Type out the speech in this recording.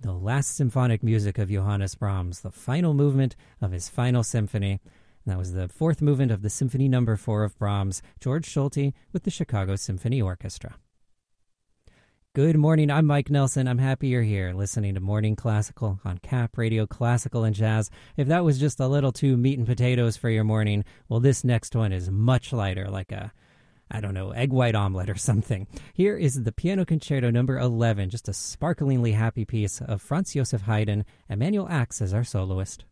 the last symphonic music of Johannes Brahms, the final movement of his final symphony. That was the fourth movement of the Symphony No. 4 of Brahms, George Solti with the Chicago Symphony Orchestra. Good morning, I'm Mike Nelson. I'm happy you're here listening to Morning Classical on Cap Radio Classical and Jazz. If that was just a little too meat and potatoes for your morning, well, this next one is much lighter, like a, egg white omelet or something. Here is the Piano Concerto No. 11, just a sparklingly happy piece of Franz Joseph Haydn. Emanuel Ax as our soloist.